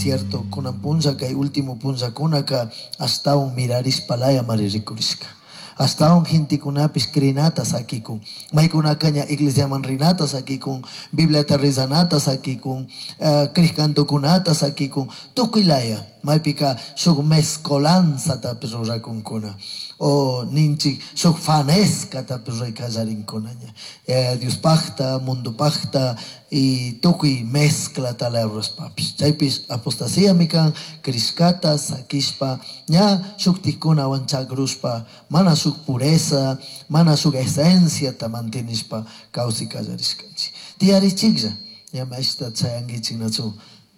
cierto, kunan punza kay último punza kunaka hasta un miraris palaya maririkurisca. Hasta un gente kunapis krinatas aquí con Maikunakaña iglesia manrinatas aquí con Biblia tarizanatas aquí con Criscanto kunatas aquí con Tuquilaya Maipika shuk mezcolanza tapirura con kuna o ninchi shuk fanesca tapirura kazarin kunaña Dios pacta mundo pacta y tuqui mezcla talabras papis chaypis apostasía mikan Criscata sakishpa ña shuktikuna wanchagruspa mana su pureza, mana su esencia ta mantenispa causi kallariskanchi. Tiari chigja, llama esta chayangi chinachu.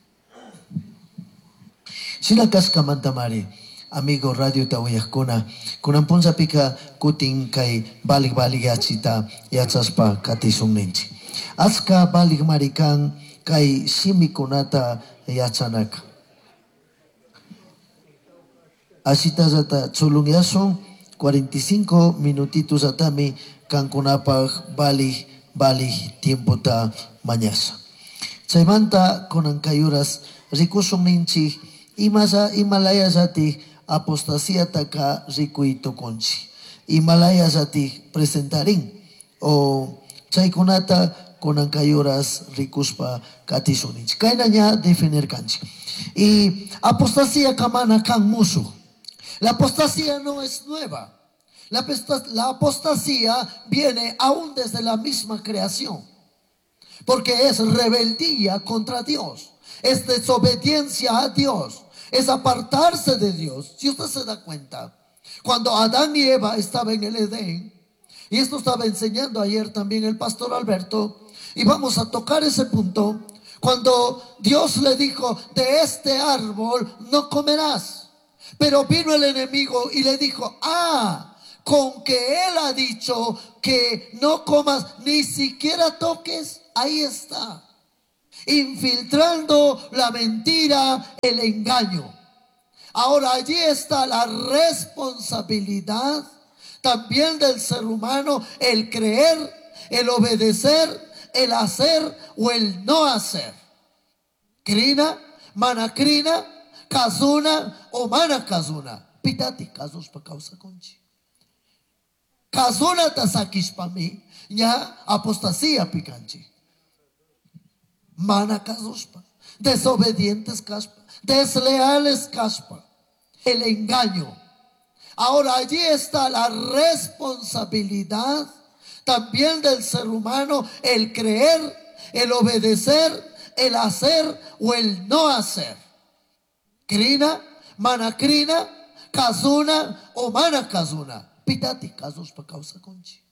Sila kaska mantamari, amigo radio tawiyakuna, kunan punza pika kutin kai balik yachita yachaspa katisun ninchi. Aska balik marikan kai simikunata yachanaka. Asita zata chulung yasun 45 minutitos atami kankunapaj bali tiempo ta mañasa. Chaymanta konan kayuras rikusun ninchi Himalaya zati apostasía taka rikuito konchi. Himalaya zati presentarin o chaykunata konan kayuras rikuspa katisun ninchi. Kainaña definir kanchi. Y apostasía kamana kan musu. La apostasía no es nueva. La apostasía viene aún desde la misma creación. Porque es rebeldía contra Dios. Es desobediencia a Dios. Es apartarse de Dios. Si usted se da cuenta, cuando Adán y Eva estaban en el Edén, y esto estaba enseñando ayer también el pastor Alberto, y vamos a tocar ese punto, cuando Dios le dijo, de este árbol no comerás. Pero vino el enemigo y le dijo, con que él ha dicho que no comas, ni siquiera toques, ahí está. Infiltrando la mentira, el engaño. Ahora allí está la responsabilidad también del ser humano, el creer, el obedecer, el hacer o el no hacer. Krina, manakrina, kazuna o mana kazuna. Pitati kazos pa causa conchi. Kazuna tasakis pa mi, ya apostasía picanchi. Mana kazos pa. Desobedientes caspa. Desleales caspa. El engaño. Ahora allí está la responsabilidad también del ser humano, el creer, el obedecer, el hacer o el no hacer. Krina, manakrina, kazuna o mana kazuna. Pitati kazos pa causa conchi.